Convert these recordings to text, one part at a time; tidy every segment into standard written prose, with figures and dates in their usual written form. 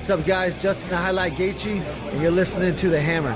What's up, guys? Justin the Highlight Gaethje, and you're listening to The Hammer.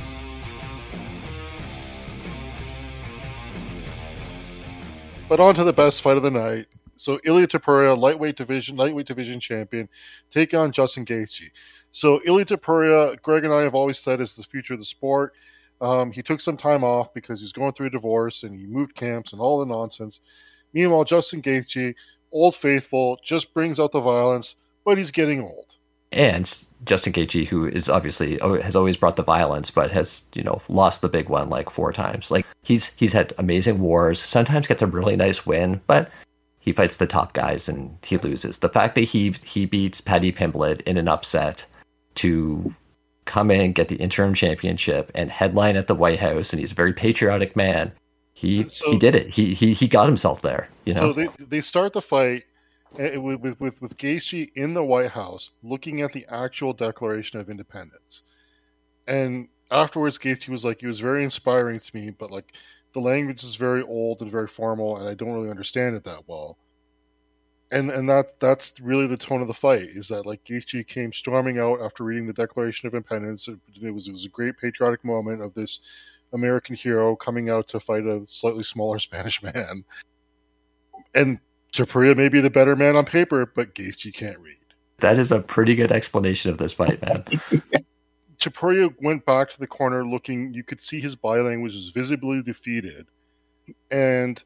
But on to the best fight of the night. So Ilia Topuria, lightweight division champion, taking on Justin Gaethje. So Ilia Topuria, Greg and I have always said, is the future of the sport. He took some time off because he's going through a divorce and he moved camps and all the nonsense. Meanwhile, Justin Gaethje, old faithful, just brings out the violence, but he's getting old. And Justin Gaethje, who is obviously has always brought the violence, but has lost the big one like 4 times. Like he's had amazing wars. Sometimes gets a really nice win, but he fights the top guys and he loses. The fact that he beats Paddy Pimblett in an upset to come in, get the interim championship, and headline at the White House, and he's a very patriotic man. He did it. He got himself there. So they start the fight with Gaethje in the White House looking at the actual Declaration of Independence. And afterwards, Gaethje was like, it was very inspiring to me, but like the language is very old and very formal, and I don't really understand it that well. And that's really the tone of the fight, is that like Gaethje came storming out after reading the Declaration of Independence. It was a great patriotic moment of this American hero coming out to fight a slightly smaller Spanish man. And Topuria may be the better man on paper, but Gaethje can't read. That is a pretty good explanation of this fight, man. Topuria went back to the corner looking, you could see his body language was visibly defeated. And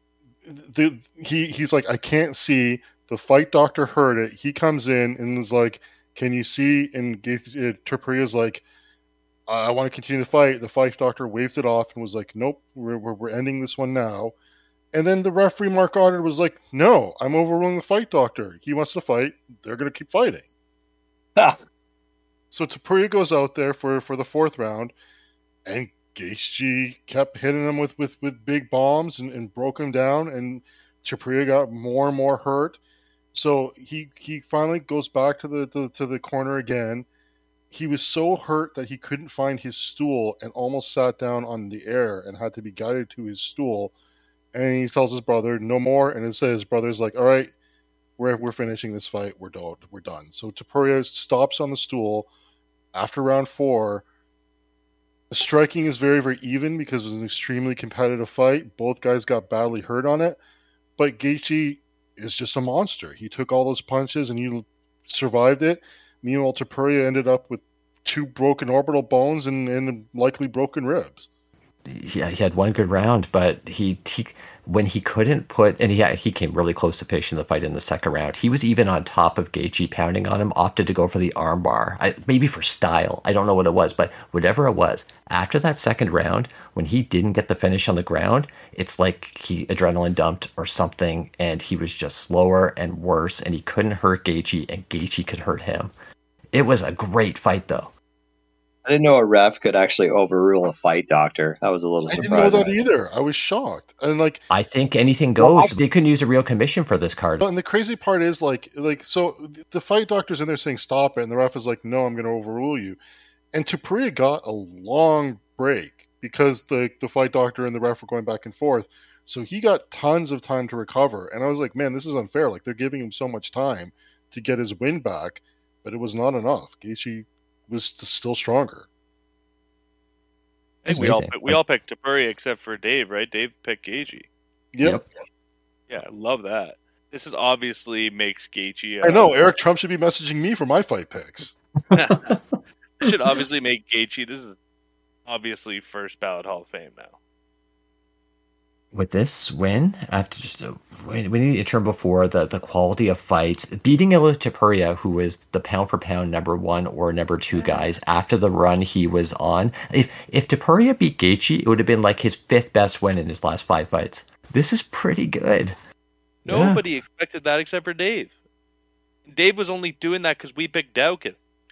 he's like, I can't see. The fight doctor heard it. He comes in and is like, can you see? And Topuria's like, I want to continue the fight. The fight doctor waved it off and was like, nope, we're ending this one now. And then the referee, Mark Goddard, was like, no, I'm overruling the fight doctor. He wants to fight. They're going to keep fighting. So Topuria goes out there for the 4th round, and Gaethje kept hitting him with big bombs and broke him down, and Topuria got more and more hurt. So he finally goes back to the corner again. He was so hurt that he couldn't find his stool and almost sat down on the air and had to be guided to his stool. And he tells his brother, no more. And his brother's like, all right, we're finishing this fight. We're done. So Topuria stops on the stool after round 4. The striking is very, very even because it was an extremely competitive fight. Both guys got badly hurt on it. But Gaethje is just a monster. He took all those punches and he survived it. Meanwhile, Topuria ended up with 2 broken orbital bones and likely broken ribs. Yeah, he had one good round, but he when he couldn't put, and he came really close to finishing the fight in the 2nd round. He was even on top of Gaethje pounding on him, opted to go for the armbar, maybe for style. I don't know what it was, but whatever it was, after that 2nd round, when he didn't get the finish on the ground, it's like he adrenaline dumped or something, and he was just slower and worse, and he couldn't hurt Gaethje, and Gaethje could hurt him. It was a great fight, though. I didn't know a ref could actually overrule a fight doctor. That was a little surprising. I didn't know that either. I was shocked. And I think anything goes. They couldn't use a real commission for this card. And the crazy part is so the fight doctor's in there saying stop it, and the ref is like, no, I'm going to overrule you. And Topuria got a long break because the fight doctor and the ref were going back and forth. So he got tons of time to recover. And I was like, man, this is unfair. Like, they're giving him so much time to get his win back, but it was not enough. Gaethje was still stronger. I think we all picked Topuria except for Dave, right? Dave picked Gaethje. Yep. Yeah, I love that. This is obviously makes Gaethje. I know Eric Trump should be messaging me for my fight picks. Should obviously make Gaethje. This is obviously first ballot Hall of Fame now. With this win, after just we need to turn before the quality of fights, beating Ilia Topuria, who was the pound for pound number 1 or number 2 guys after the run he was on. If Topuria beat Gaethje, it would have been like his 5th best win in his last 5 fights. This is pretty good. Nobody expected that except for Dave. Dave was only doing that because we picked Dowkins.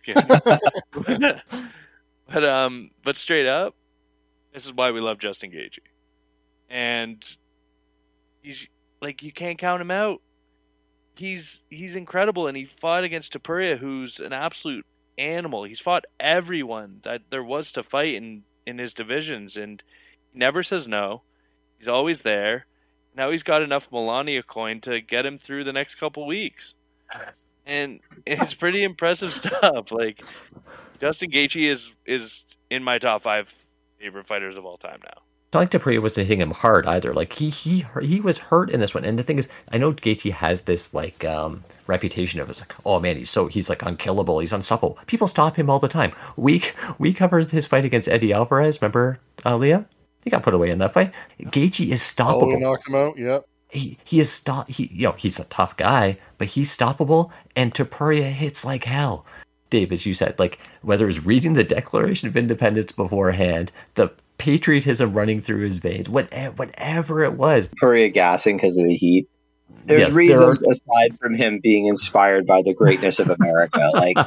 But straight up, this is why we love Justin Gaethje. And he's like, you can't count him out. He's incredible, and he fought against Topuria, who's an absolute animal. He's fought everyone that there was to fight in his divisions, and he never says no. He's always there. Now he's got enough Melania coin to get him through the next couple weeks. and it's pretty impressive stuff. Like Justin Gaethje is in my top 5 favorite fighters of all time now. It's not like Dupree was hitting him hard either. Like he was hurt in this one. And the thing is, I know Gaethje has this like reputation of, it's like, oh man, he's like unkillable, he's unstoppable. People stop him all the time. We covered his fight against Eddie Alvarez. Remember, Leah? He got put away in that fight. Gaethje is stoppable. Oh, he knocked him out. Yeah. He is he's a tough guy, but he's stoppable. And Topuria hits like hell. Dave, as you said, like whether it's reading the Declaration of Independence beforehand, the patriotism running through his veins, whatever it was. Topuria gassing because of the heat. There's Yes, reasons aside from him being inspired by the greatness of America. Like,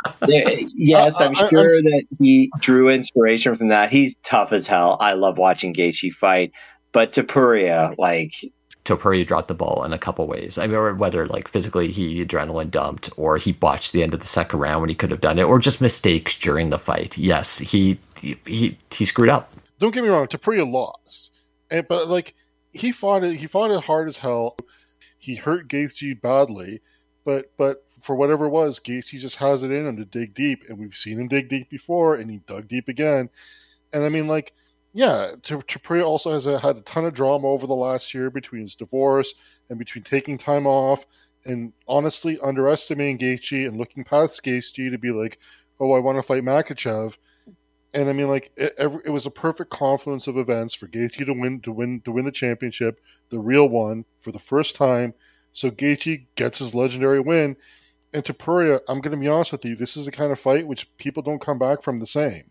yes, I'm sure that he drew inspiration from that. He's tough as hell. I love watching Gaethje fight, but Topuria, like. Topuria dropped the ball in a couple ways. I mean, or whether like physically he adrenaline dumped, or he botched the end of the second round when he could have done it, or just mistakes during the fight. Yes, he screwed up. Don't get me wrong, Topuria lost, but like he fought it hard as hell. He hurt Gaethje badly, but for whatever it was, Gaethje just has it in him to dig deep, and we've seen him dig deep before, and he dug deep again. And I mean, like, yeah, Topuria also had a ton of drama over the last year between his divorce and between taking time off and honestly underestimating Gaethje and looking past Gaethje to be like, oh, I want to fight Makhachev. And I mean, like, it was a perfect confluence of events for Gaethje to win the championship, the real one, for the first time. So Gaethje gets his legendary win. And Topuria, I'm going to be honest with you, this is the kind of fight which people don't come back from the same.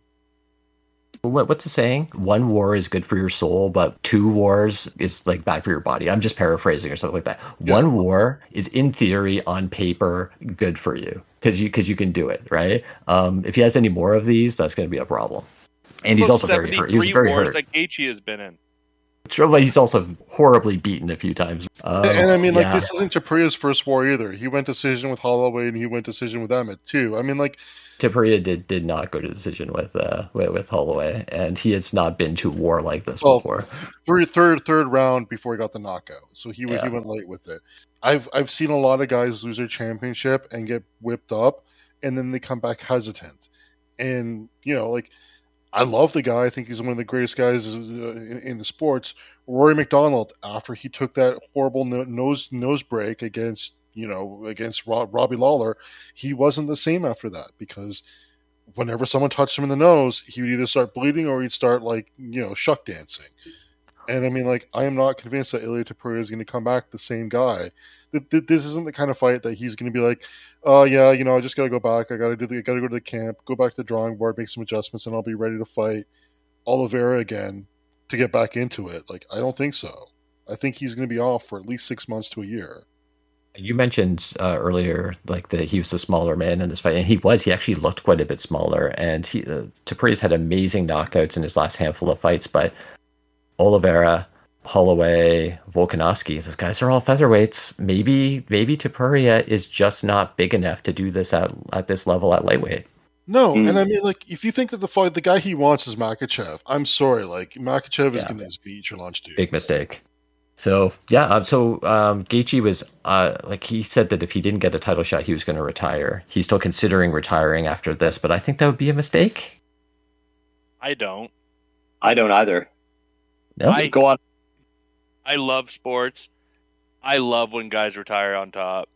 What's the saying? 1 war is good for your soul, but 2 wars is like bad for your body. I'm just paraphrasing or something like that. Yeah. 1 war is in theory, on paper, good for you because you can do it, right? If he has any more of these, that's going to be a problem. And he's also very hurt. He was very hurt. That Gaethje has been in. True, but he's also horribly beaten a few times. And I mean, like, this isn't Topuria's first war either. He went decision with Holloway, and he went decision with Emmett too. I mean, like, Topuria did not go to decision with Holloway, and he has not been to war like this before. Third round before he got the knockout, so he went late with it. I've seen a lot of guys lose their championship and get whipped up, and then they come back hesitant. And like, I love the guy. I think he's one of the greatest guys in the sports. Rory McDonald, after he took that horrible nose break against Robbie Lawler, he wasn't the same after that, because whenever someone touched him in the nose, he would either start bleeding or he'd start shuck dancing. And I mean, like, I am not convinced that Ilia Topuria is going to come back the same guy. This isn't the kind of fight that he's going to be like, oh yeah, I just got to go back. I got to go to the camp, go back to the drawing board, make some adjustments, and I'll be ready to fight Oliveira again to get back into it. Like, I don't think so. I think he's going to be off for at least 6 months to a year. You mentioned earlier, like, that he was a smaller man in this fight, and he was. He actually looked quite a bit smaller, and Topuria's had amazing knockouts in his last handful of fights, but Oliveira, Holloway, Volkanovski, those guys are all featherweights. Maybe Topuria is just not big enough to do this at this level at lightweight. No, and I mean, like, if you think that the guy he wants is Makhachev, I'm sorry, like, Makhachev is going to just beat your lunch, dude. Big mistake. So Gaethje was like, he said that if he didn't get a title shot, he was going to retire. He's still considering retiring after this, but I think that would be a mistake. I don't either. No? Go on. I love sports. I love when guys retire on top.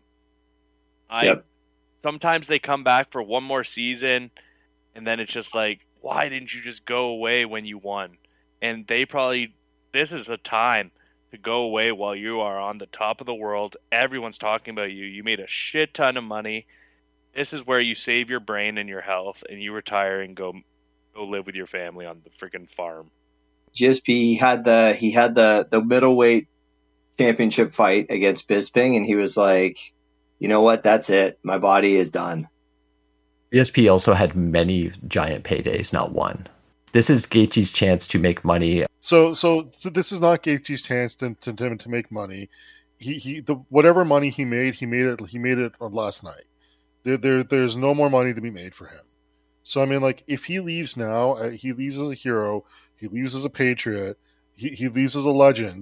Sometimes they come back for one more season, and then it's just like, why didn't you just go away when you won? And this is a time to go away while you are on the top of the world. Everyone's talking about you. You made a shit ton of money. This is where you save your brain and your health, and you retire and go live with your family on the freaking farm. GSP had the middleweight championship fight against Bisping, and he was like, you know what, that's it, my body is done. GSP also had many giant paydays, not one. This is Gaethje's chance to make money. So this is not Gaethje's chance to make money. Whatever money he made it on last night. There's no more money to be made for him. So I mean, like, if he leaves now, he leaves as a hero. He leaves as a patriot. He leaves as a legend.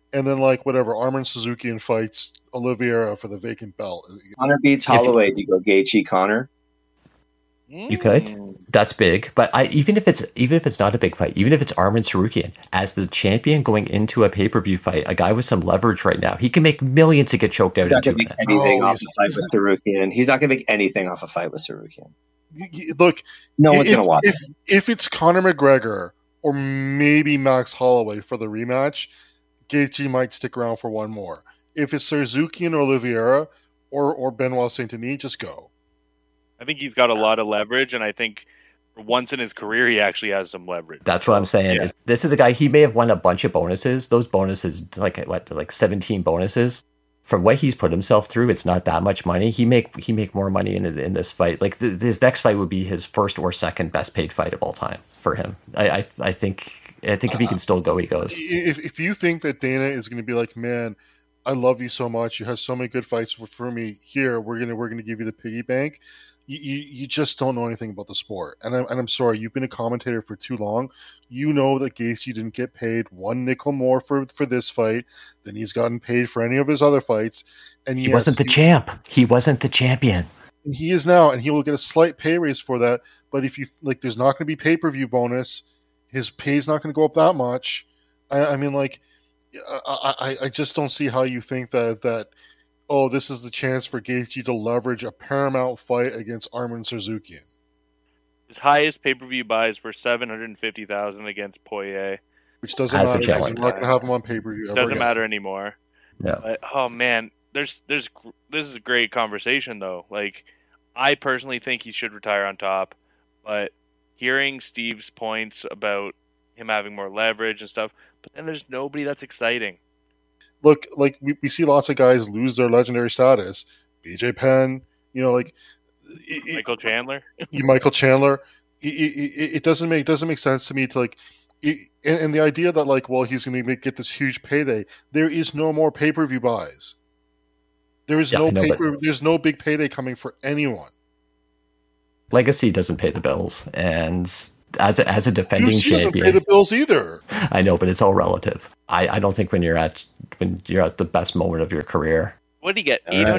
and then like whatever Armin Suzuki fights Oliveira for the vacant belt. Connor beats Holloway. Do you go Gaethje Connor? You could. That's big, but even if it's not a big fight, even if it's Arman Tsarukyan as the champion going into a pay-per-view fight, a guy with some leverage right now, he can make millions to get choked out in 2 minutes. Anything off a fight with Tsarukyan. He's not going to make anything off a fight with Tsarukyan. Look, no one's going to watch it. If it's Conor McGregor or maybe Max Holloway for the rematch, Gaethje might stick around for one more. If it's Tsarukyan or Oliveira or Benoit Saint-Denis, just go. I think he's got a lot of leverage, and I think for once in his career, he actually has some leverage. That's what I'm saying. Yeah. This is a guy, he may have won a bunch of bonuses. Those bonuses, like 17 bonuses. From what he's put himself through, it's not that much money. He make more money in this fight. Like his next fight would be his first or second best paid fight of all time for him. I think if he can still go, he goes. If you think that Dana is going to be like, man, I love you so much. You have so many good fights for me. Here, we're gonna give you the piggy bank. You just don't know anything about the sport, and I'm sorry. You've been a commentator for too long. You know that Gaethje didn't get paid one nickel more for this fight than he's gotten paid for any of his other fights. And he wasn't the champ. He wasn't the champion. And he is now, and he will get a slight pay raise for that. But if you like, there's not going to be pay-per-view bonus. His pay's not going to go up that much. I mean, like, I just don't see how you think that. Oh, this is the chance for Gaethje to leverage a paramount fight against Arman Tsarukyan. His highest pay-per-view buys were $750,000 against Poirier, which doesn't matter because you're not going to have him on pay-per-view. Doesn't matter anymore. No. But, oh man, this is a great conversation though. Like, I personally think he should retire on top, but hearing Steve's points about him having more leverage and stuff, but then there's nobody that's exciting. Look, like we see lots of guys lose their legendary status. BJ Penn, Michael Chandler. Michael Chandler. It doesn't make sense to me to like, and the idea that like, well, he's going to get this huge payday. There is no more pay-per-view buys. There is There's no big payday coming for anyone. Legacy doesn't pay the bills, and as a defending UFC champion, doesn't pay the bills either. I know, but it's all relative. I don't think when you're at the best moment of your career. What did he get?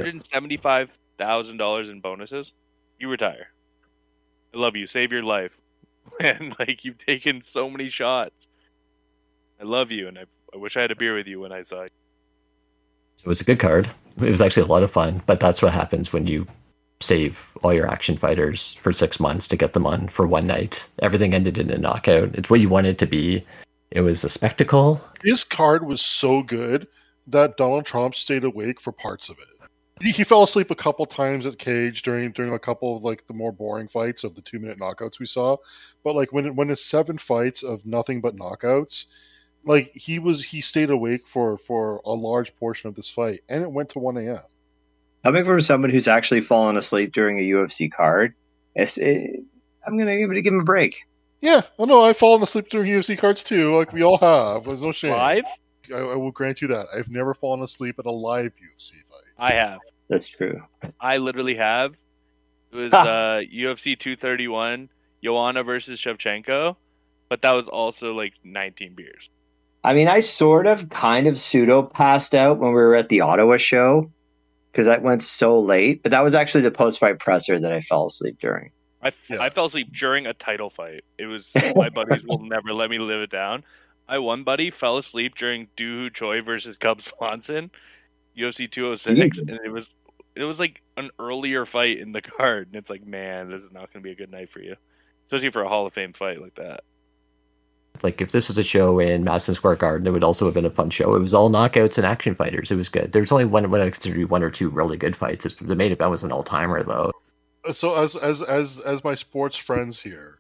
$875,000 in bonuses. You retire. I love you. Save your life. And like, you've taken so many shots. I love you, and I wish I had a beer with you when I saw you. It was a good card. It was actually a lot of fun, but that's what happens when you save all your action fighters for 6 months to get them on for one night. Everything ended in a knockout. It's what you want it to be. It was a spectacle. His card was so good that Donald Trump stayed awake for parts of it. He fell asleep a couple times at Cage during a couple of like the more boring fights of the 2-minute knockouts we saw. But like when it's 7 fights of nothing but knockouts, like he stayed awake for a large portion of this fight, and it went to 1 a.m. Coming from someone who's actually fallen asleep during a UFC card, I'm gonna give him a break. Yeah, no, I've fallen asleep during UFC cards too. Like we all have. There's no shame. Live? I will grant you that. I've never fallen asleep at a live UFC fight. I have. That's true. I literally have. It was UFC 231, Joanna versus Shevchenko, but that was also like 19 beers. I mean, I kind of pseudo passed out when we were at the Ottawa show because that went so late. But that was actually the post-fight presser that I fell asleep during. I fell asleep during a title fight. It was my buddies will never let me live it down. My one buddy fell asleep during Doo Choi versus Cub Swanson, UFC 206, and it was like an earlier fight in the card, and it's like, man, this is not going to be a good night for you, especially for a Hall of Fame fight like that. Like if this was a show in Madison Square Garden, it would also have been a fun show. It was all knockouts and action fighters. It was good. There's only what I consider one or two really good fights. The main event was an all-timer though. So as my sports friends here,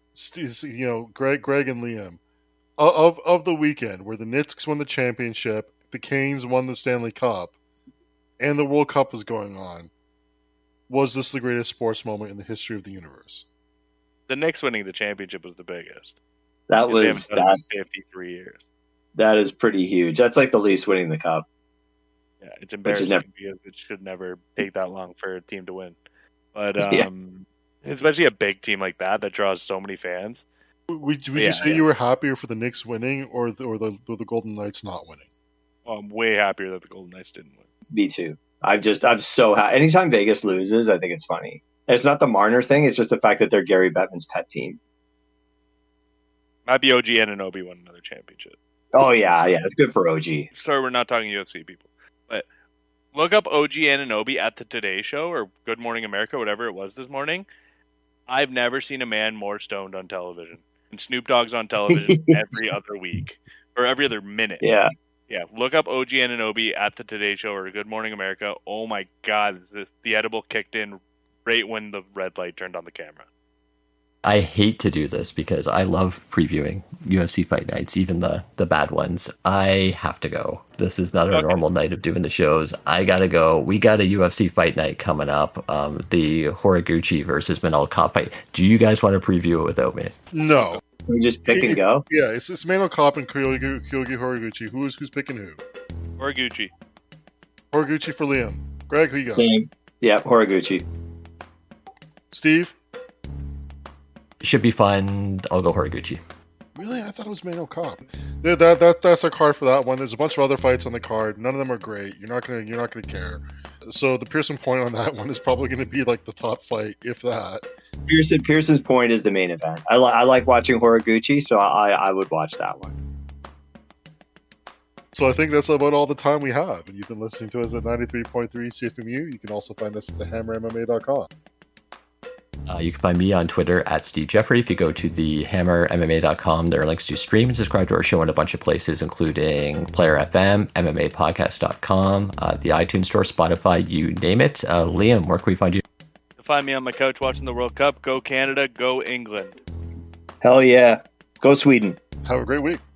Greg and Liam, of the weekend where the Knicks won the championship, the Canes won the Stanley Cup, and the World Cup was going on, was this the greatest sports moment in the history of the universe? The Knicks winning the championship was the biggest. That's 53 years. That is pretty huge. That's like the Leafs winning the cup. Yeah, it's embarrassing because it should never take that long for a team to win. But especially a big team like that draws so many fans. Would you say you were happier for the Knicks winning or the Golden Knights not winning? Well, I'm way happier that the Golden Knights didn't win. Me too. I'm so happy. Anytime Vegas loses, I think it's funny. And it's not the Marner thing. It's just the fact that they're Gary Bettman's pet team. Might be OG Anunoby won another championship. Oh, yeah. It's good for OG. Sorry, we're not talking UFC, people. But look up OG Anunoby at the Today Show or Good Morning America, whatever it was this morning. I've never seen a man more stoned on television. And Snoop Dogg's on television every other week. Or every other minute. Yeah. Yeah, look up OG Anunoby at the Today Show or Good Morning America. Oh my God, the edible kicked in right when the red light turned on the camera. I hate to do this because I love previewing UFC fight nights, even the bad ones. I have to go. This is not a normal night of doing the shows. I gotta go. We got a UFC fight night coming up. The Horiguchi versus Manel Kape fight. Do you guys want to preview it without me? No. We just pick and go? Yeah, it's Manel Kape and Kyogi Horiguchi. Who's picking who? Horiguchi. Horiguchi for Liam. Greg, who you got? Same. Yeah, Horiguchi. Steve? Should be fine. I'll go Horiguchi. Really? I thought it was Manel Kape. Yeah, that's our card for that one. There's a bunch of other fights on the card. None of them are great. You're not gonna care. So the Pearson Point on that one is probably gonna be like the top fight, if that. Pearson's Point is the main event. I like watching Horiguchi, so I would watch that one. So I think that's about all the time we have. And you've been listening to us at 93.3 CFMU. You can also find us at thehammermma.com. You can find me on Twitter at Steve Jeffrey. If you go to thehammermma.com, there are links to stream and subscribe to our show in a bunch of places, including Player FM, MMApodcast.com, the iTunes Store, Spotify, you name it. Liam, where can we find you? You'll find me on my couch watching the World Cup. Go Canada, go England. Hell yeah. Go Sweden. Have a great week.